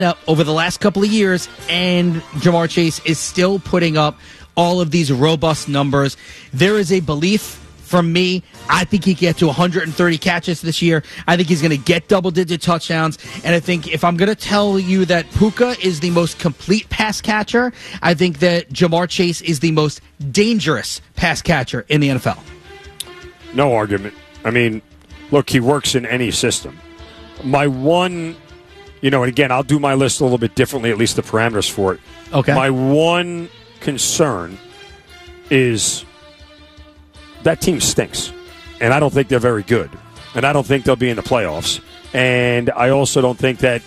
up over the last couple of years, and Ja'Marr Chase is still putting up all of these robust numbers. There is a belief from me, I think he can get to 130 catches this year. I think he's going to get double-digit touchdowns. And I think if I'm going to tell you that Puka is the most complete pass catcher, I think that Ja'Marr Chase is the most dangerous pass catcher in the NFL. No argument. I mean, look, he works in any system. My one, and again, I'll do my list a little bit differently, at least the parameters for it. Okay. My one concern is that team stinks, and I don't think they're very good, and I don't think they'll be in the playoffs, and I also don't think that,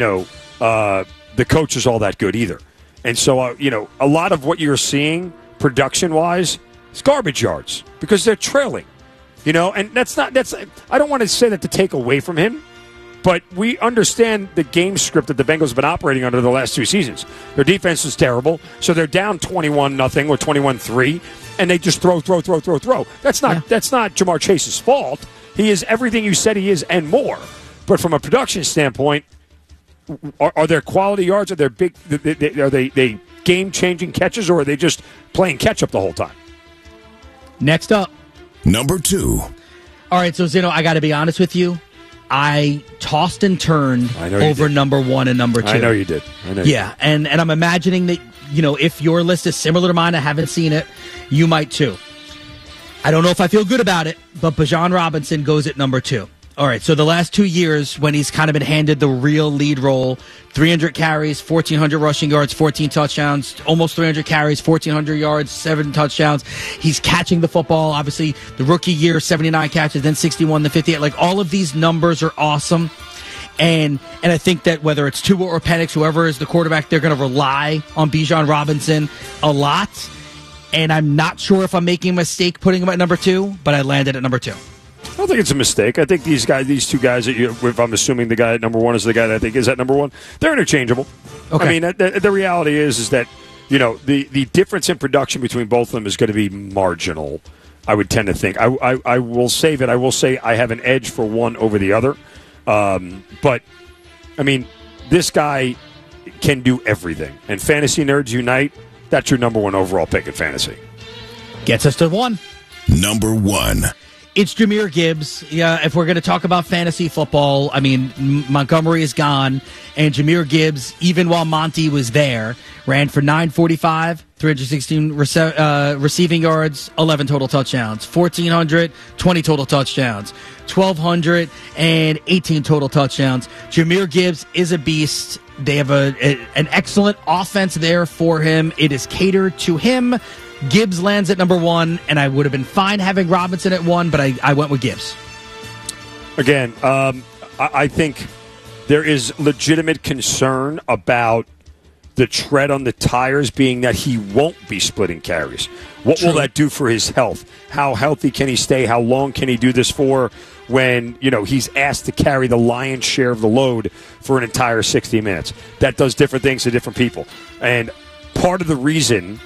the coach is all that good either. And so, a lot of what you're seeing production-wise is garbage yards because they're trailing, and I don't want to say that to take away from him, but we understand the game script that the Bengals have been operating under the last 2 seasons. Their defense is terrible, so they're down 21-0 or 21-3, and they just throw. That's not Ja'Marr Chase's fault. He is everything you said he is and more. But from a production standpoint, are there quality yards? Are there are they game-changing catches, or are they just playing catch-up the whole time? Next up. Number 2. All right, so Zeno, I got to be honest with you. I tossed and turned over number 1 and number 2. I know you did. Yeah, and I'm imagining that, if your list is similar to mine, I haven't seen it, you might too. I don't know if I feel good about it, but Bijan Robinson goes at number 2. All right, so the last 2 years when he's kind of been handed the real lead role, 300 carries, 1,400 rushing yards, 14 touchdowns, almost 300 carries, 1,400 yards, 7 touchdowns. He's catching the football. Obviously, the rookie year, 79 catches, then 61, then 58. Like, all of these numbers are awesome. And I think that whether it's Tua or Penix, whoever is the quarterback, they're going to rely on Bijan Robinson a lot. And I'm not sure if I'm making a mistake putting him at number 2, but I landed at number 2. I don't think it's a mistake. I think these two guys, if I'm assuming the guy at number 1 is the guy that I think is at number 1, they're interchangeable. Okay. I mean, the reality is that, the difference in production between both of them is going to be marginal, I would tend to think. I will say that I will say I have an edge for one over the other. But, I mean, this guy can do everything. And Fantasy Nerds Unite, that's your number 1 overall pick in fantasy. Gets us to 1. Number 1. It's Jahmyr Gibbs. Yeah, if we're going to talk about fantasy football, I mean, Montgomery is gone, and Jahmyr Gibbs, even while Monty was there, ran for 945, 316 receiving yards, 11 total touchdowns, 1,400, 20 total touchdowns, 1,200, and 18 total touchdowns. Jahmyr Gibbs is a beast. They have an excellent offense there for him. It is catered to him. Gibbs lands at number 1, and I would have been fine having Robinson at 1, but I went with Gibbs. Again, I think there is legitimate concern about the tread on the tires being that he won't be splitting carries. What will that do for his health? How healthy can he stay? How long can he do this for when, he's asked to carry the lion's share of the load for an entire 60 minutes? That does different things to different people. And part of the reason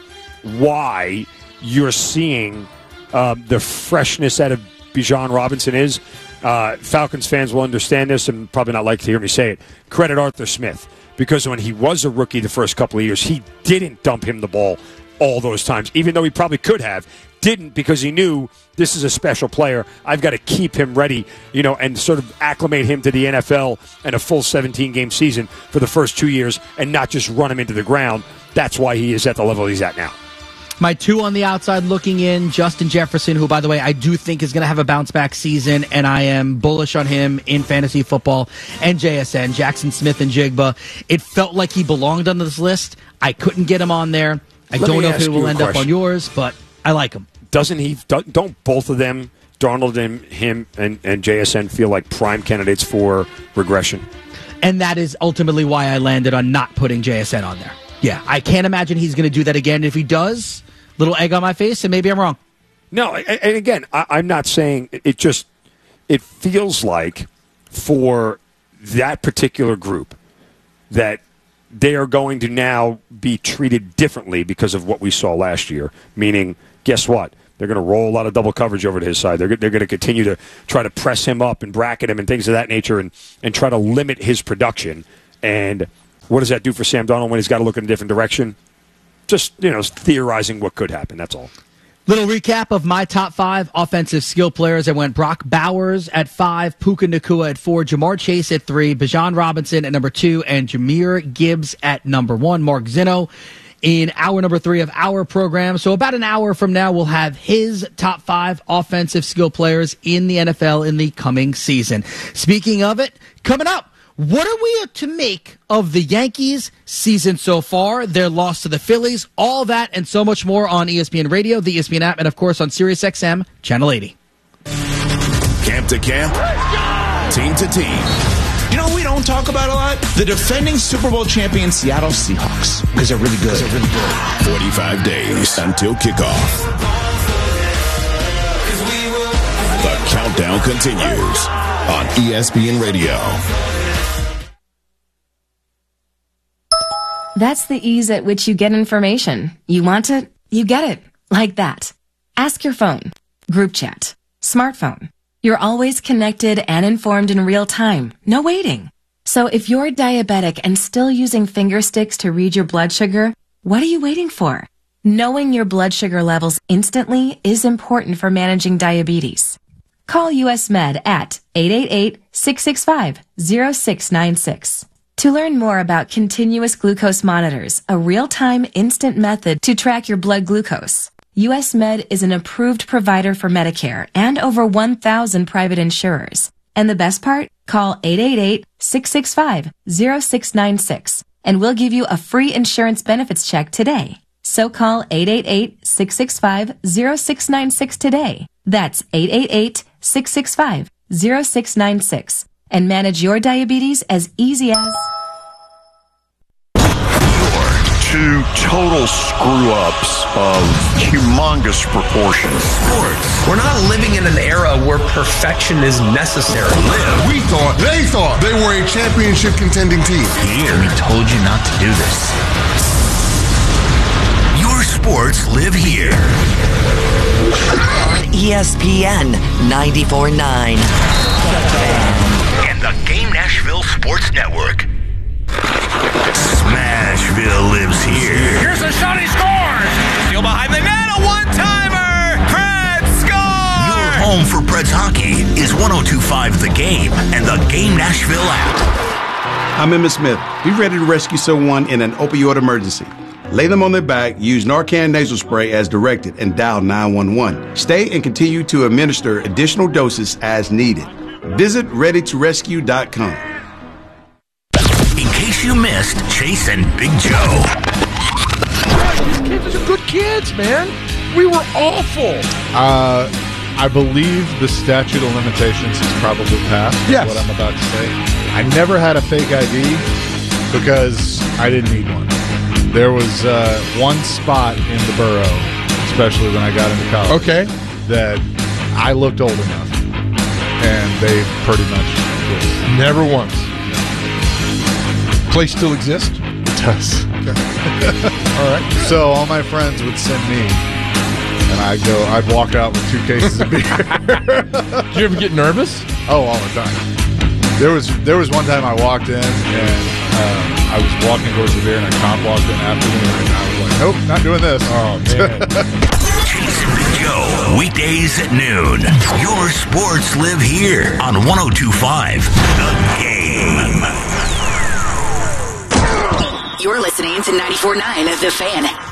why you're seeing the freshness out of Bijan Robinson is, Falcons fans will understand this and probably not like to hear me say it, credit Arthur Smith. Because when he was a rookie the first couple of years, he didn't dump him the ball all those times, even though he probably could have. Didn't, because he knew this is a special player. I've got to keep him ready, and sort of acclimate him to the NFL and a full 17-game season for the first 2 years and not just run him into the ground. That's why he is at the level he's at now. My 2 on the outside looking in, Justin Jefferson, who, by the way, I do think is going to have a bounce-back season, and I am bullish on him in fantasy football, and JSN, Jackson Smith and Jigba. It felt like he belonged on this list. I couldn't get him on there. I don't know if he will end up on yours, but I like him. Don't both of them, Darnold and him and JSN, feel like prime candidates for regression? And that is ultimately why I landed on not putting JSN on there. Yeah, I can't imagine he's going to do that again. If he does, little egg on my face, and maybe I'm wrong. No, and again, I'm not saying it feels like for that particular group that they are going to now be treated differently because of what we saw last year. Meaning, guess what? They're going to roll a lot of double coverage over to his side. They're going to continue to try to press him up and bracket him and things of that nature and try to limit his production. And What does that do for Sam Darnold when he's got to look in a different direction? Just, theorizing what could happen. That's all. Little recap of my top 5 offensive skill players. I went Brock Bowers at 5, Puka Nacua at 4, Jamar Chase at 3, Bijan Robinson at number 2, and Jahmyr Gibbs at number 1. Mark Zinno in hour number 3 of our program. So about an hour from now, we'll have his top 5 offensive skill players in the NFL in the coming season. Speaking of it, coming up, what are we to make of the Yankees season so far? Their loss to the Phillies, all that and so much more on ESPN Radio, the ESPN app, and of course on SiriusXM Channel 80. Camp to camp, team to team. You know what we don't talk about a lot? The defending Super Bowl champion Seattle Seahawks, because they're really good. 45 days until kickoff. The countdown continues on ESPN Radio. That's the ease at which you get information. You want it, you get it. Like that. Ask your phone. Group chat. Smartphone. You're always connected and informed in real time. No waiting. So if you're diabetic and still using finger sticks to read your blood sugar, what are you waiting for? Knowing your blood sugar levels instantly is important for managing diabetes. Call US Med at 888-665-0696. To learn more about continuous glucose monitors, a real-time instant method to track your blood glucose, US Med is an approved provider for Medicare and over 1,000 private insurers. And the best part? Call 888-665-0696 and we'll give you a free insurance benefits check today. So call 888-665-0696 today. That's 888-665-0696. And manage your diabetes as easy as... Two total screw-ups of humongous proportions. Sports. We're not living in an era where perfection is necessary. They thought they were a championship contending team. Here, we told you not to do this. Your sports live here. On ESPN 94.9. And the Game Nashville Sports Network. Smashville lives here. Here's a shot, he scores! Steal behind the net, a one-timer! Preds score! Your home for Preds hockey is 102.5 The Game and the Game Nashville app. I'm Emmitt Smith. Be ready to rescue someone in an opioid emergency. Lay them on their back, use Narcan nasal spray as directed, and dial 911. Stay and continue to administer additional doses as needed. Visit ReadyToRescue.com. In case you missed Chase and Big Joe. These kids are good kids, man. We were awful. I believe the statute of limitations has probably passed. Yes. What I'm about to say. I never had a fake ID because I didn't need one. There was one spot in the borough, especially when I got into college, that I looked old enough, and they pretty much just never once. Place still exists? It does. Okay. All right. So all my friends would send me, and I'd walk out with 2 cases of beer. Did you ever get nervous? Oh, all the time. There was one time I walked in and I was walking towards the beer and a cop walked in after me and I was like, nope, not doing this. Oh, man. Chase and Big Joe, weekdays at noon. Your sports live here on 102.5 The Game. You're listening to 94.9 The Fan.